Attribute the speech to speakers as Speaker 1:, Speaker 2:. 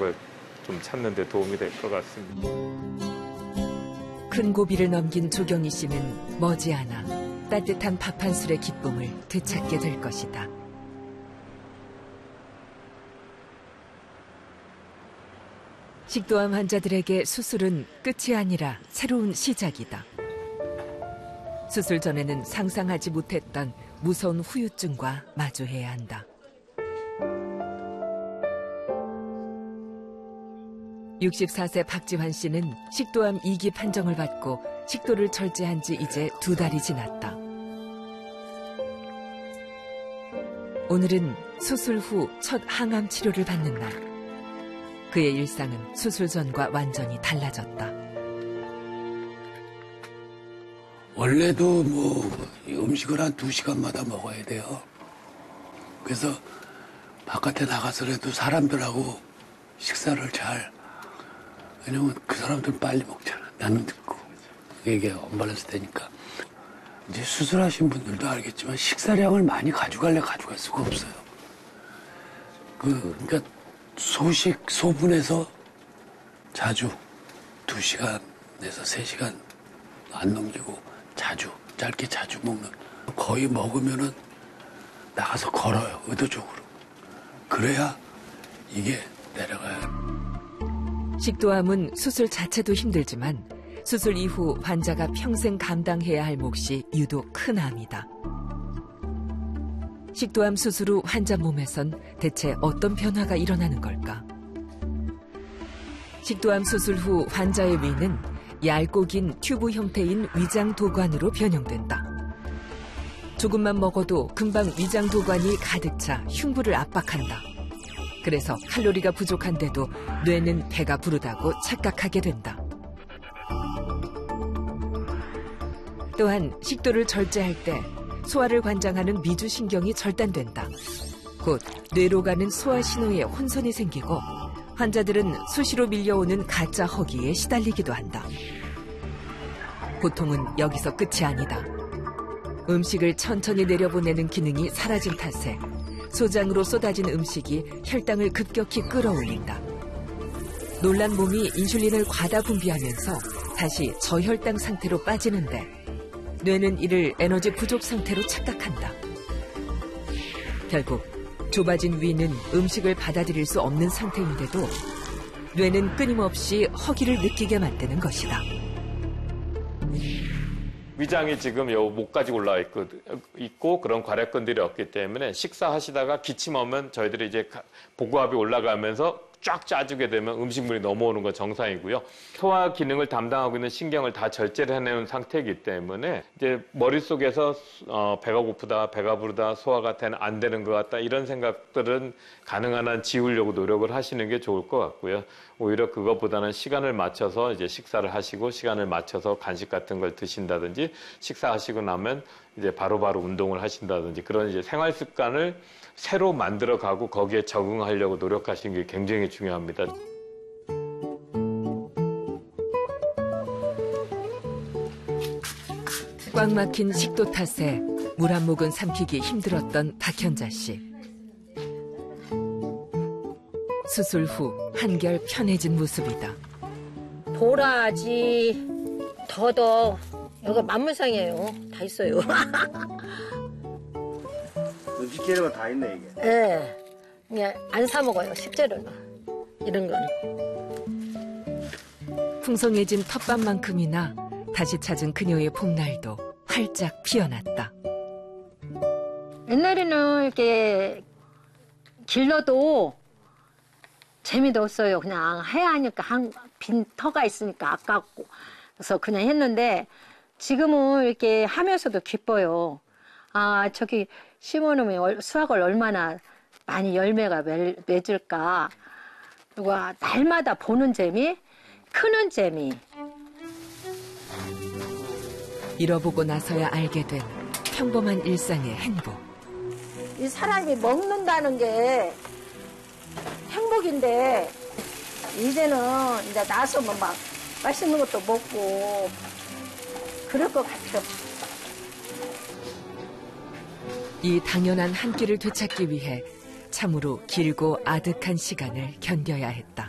Speaker 1: 해답을 좀 찾는 데 도움이 될 것 같습니다.
Speaker 2: 큰 고비를 넘긴 조경희 씨는 머지않아 따뜻한 밥 한 술의 기쁨을 되찾게 될 것이다. 식도암 환자들에게 수술은 끝이 아니라 새로운 시작이다. 수술 전에는 상상하지 못했던 무서운 후유증과 마주해야 한다. 64세 박지환 씨는 식도암 2기 판정을 받고 식도를 절제한 지 이제 2달이 지났다. 오늘은 수술 후 첫 항암 치료를 받는 날. 그의 일상은 수술 전과 완전히 달라졌다.
Speaker 3: 원래도 음식을 한 2시간마다 먹어야 돼요. 그래서 바깥에 나가서라도 사람들하고 식사를 왜냐면 그 사람들은 빨리 먹잖아. 나는 듣고. 이게 언밸런스 되니까. 이제 수술하신 분들도 알겠지만 식사량을 많이 가져갈 수가 없어요. 그러니까 소분해서 자주 2시간에서 3시간 안 넘기고 짧게 자주 먹는. 거의 먹으면은 나가서 걸어요. 의도적으로. 그래야 이게 내려가요.
Speaker 2: 식도암은 수술 자체도 힘들지만 수술 이후 환자가 평생 감당해야 할 몫이 유독 큰 암이다. 식도암 수술 후 환자 몸에선 대체 어떤 변화가 일어나는 걸까? 식도암 수술 후 환자의 위는 얇고 긴 튜브 형태인 위장도관으로 변형된다. 조금만 먹어도 금방 위장도관이 가득 차 흉부를 압박한다. 그래서 칼로리가 부족한데도 뇌는 배가 부르다고 착각하게 된다. 또한 식도를 절제할 때 소화를 관장하는 미주신경이 절단된다. 곧 뇌로 가는 소화 신호에 혼선이 생기고 환자들은 수시로 밀려오는 가짜 허기에 시달리기도 한다. 고통은 여기서 끝이 아니다. 음식을 천천히 내려보내는 기능이 사라진 탓에 소장으로 쏟아진 음식이 혈당을 급격히 끌어올린다. 놀란 몸이 인슐린을 과다 분비하면서 다시 저혈당 상태로 빠지는데 뇌는 이를 에너지 부족 상태로 착각한다. 결국 좁아진 위는 음식을 받아들일 수 없는 상태인데도 뇌는 끊임없이 허기를 느끼게 만드는 것이다.
Speaker 1: 위장이 지금 목까지 올라와 있고 그런 괄약근들이 없기 때문에 식사하시다가 기침하면 저희들이 이제 복부압이 올라가면서 쫙 짜주게 되면 음식물이 넘어오는 건 정상이고요. 소화 기능을 담당하고 있는 신경을 다 절제를 해내는 상태이기 때문에 이제 머릿속에서 배가 고프다, 배가 부르다, 소화가 안 되는 것 같다 이런 생각들은 가능한 한 지우려고 노력을 하시는 게 좋을 것 같고요. 오히려 그것보다는 시간을 맞춰서 이제 식사를 하시고 시간을 맞춰서 간식 같은 걸 드신다든지 식사하시고 나면 이제 바로바로 운동을 하신다든지 그런 이제 생활 습관을 새로 만들어가고 거기에 적응하려고 노력하시는 게 굉장히 중요합니다.
Speaker 2: 꽉 막힌 식도 탓에 물 한 모금 삼키기 힘들었던 박현자 씨. 수술 후 한결 편해진 모습이다.
Speaker 4: 도라지, 더덕, 이거 만물상이에요. 다 있어요.
Speaker 5: 음식 재료가 다 있네 이게.
Speaker 4: 네, 그냥 안 사 먹어요. 식재료는 이런 거는.
Speaker 2: 풍성해진 텃밭만큼이나 다시 찾은 그녀의 봄날도 활짝 피어났다.
Speaker 4: 옛날에는 이렇게 길러도 재미도 없어요. 그냥 해야 하니까 빈 터가 있으니까 아깝고 그래서 그냥 했는데 지금은 이렇게 하면서도 기뻐요. 아, 저기 심어놓으면 수확을 얼마나 많이 열매가 맺을까. 그리고 날마다 보는 재미, 크는 재미.
Speaker 2: 잃어보고 나서야 알게 된 평범한 일상의 행복.
Speaker 4: 이 사람이 먹는다는 게 행복인데 이제는 이제 나서면 막 맛있는 것도 먹고 그럴 것 같아요.
Speaker 2: 이 당연한 한 끼를 되찾기 위해 참으로 길고 아득한 시간을 견뎌야 했다.